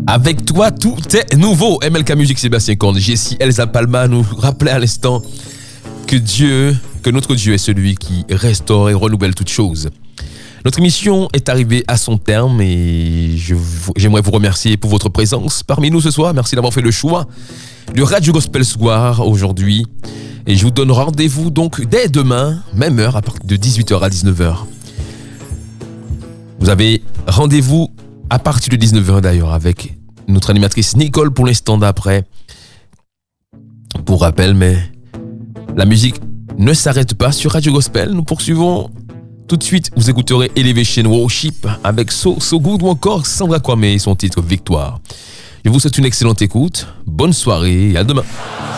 Avec toi, tout est nouveau. MLK Musique, Sébastien Korn, Jessie, Elsa Palma nous rappelait à l'instant que notre Dieu est celui qui restaure et renouvelle toutes choses. Notre émission est arrivée à son terme et j'aimerais vous remercier pour votre présence parmi nous ce soir. Merci d'avoir fait le choix de Radio Gospel Soir aujourd'hui. Et je vous donne rendez-vous donc dès demain, même heure, à partir de 18h à 19h. Vous avez rendez-vous à partir de 19h d'ailleurs avec notre animatrice Nicole pour l'instant d'après. Pour rappel, mais la musique ne s'arrête pas sur Radio Gospel. Nous poursuivons tout de suite. Vous écouterez Elevation Worship avec So Good ou encore Sandra Kwame et son titre Victoire. Je vous souhaite une excellente écoute. Bonne soirée et à demain.